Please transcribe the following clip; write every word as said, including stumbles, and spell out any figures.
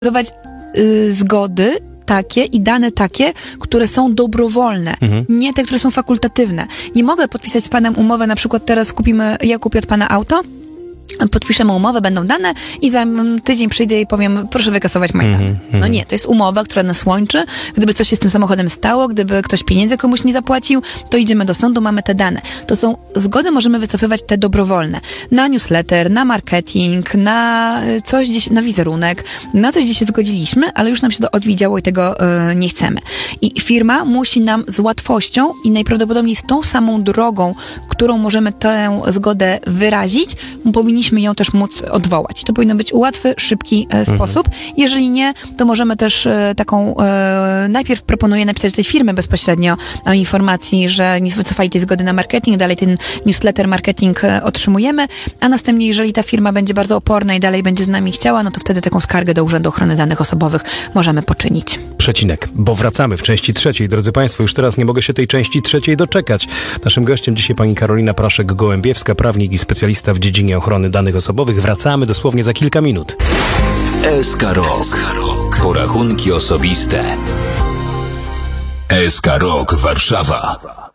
wycofywać y, zgody takie i dane takie, które są dobrowolne, mhm. nie te, które są fakultatywne. Nie mogę podpisać z panem umowę, na przykład teraz kupimy, ja kupię od pana auto, podpiszemy umowę, będą dane i za tydzień przyjdę i powiem, proszę wykasować moje dane. Mm-hmm. No nie, to jest umowa, która nas łączy. Gdyby coś się z tym samochodem stało, gdyby ktoś pieniędzy komuś nie zapłacił, to idziemy do sądu, mamy te dane. To są zgody, możemy wycofywać te dobrowolne. Na newsletter, na marketing, na coś gdzieś, na wizerunek, na coś, gdzie się zgodziliśmy, ale już nam się to odwiedziało i tego yy, nie chcemy. I firma musi nam z łatwością i najprawdopodobniej z tą samą drogą, którą możemy tę zgodę wyrazić, powinniśmy ją też móc odwołać. To powinno być łatwy, szybki e, sposób. Mhm. Jeżeli nie, to możemy też e, taką, e, najpierw proponuję napisać do tej firmy bezpośrednio o informacji, że nie wycofali tej zgody na marketing, dalej ten newsletter marketing e, otrzymujemy, a następnie, jeżeli ta firma będzie bardzo oporna i dalej będzie z nami chciała, no to wtedy taką skargę do Urzędu Ochrony Danych Osobowych możemy poczynić. Przecinek, bo wracamy w części trzeciej. Drodzy Państwo, już teraz nie mogę się tej części trzeciej doczekać. Naszym gościem dzisiaj pani Karolina Praszek-Gołębiewska, prawnik i specjalista w dziedzinie ochrony danych osobowych. Wracamy dosłownie za kilka minut. S K Rok. Porachunki osobiste. S K Rok Warszawa.